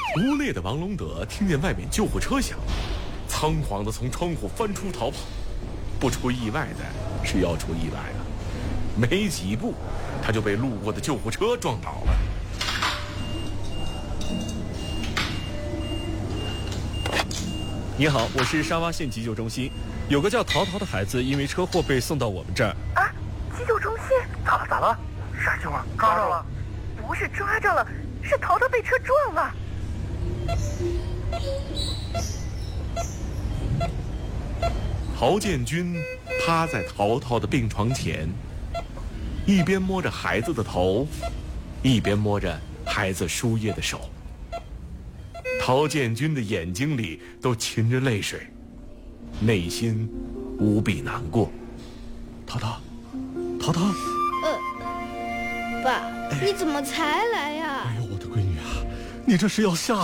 无泪的王龙德听见外面救护车响，仓皇地从窗户翻出逃跑。不出意外的是要出意外了，没几步他就被路过的救护车撞倒了。 你好，我是沙洼县急救中心，有个叫淘淘的孩子因为车祸被送到我们这儿。 啊，急救中心？ 咋了？啥情况？抓着了？ 不是抓着了，是淘淘被车撞了。 陶建军趴在淘淘的病床前，一边摸着孩子的头，一边摸着孩子输液的手。陶建军的眼睛里都噙着泪水，内心无比难过。 淘淘， 爸，你怎么才来呀？ 哎呦，我的闺女啊，你这是要吓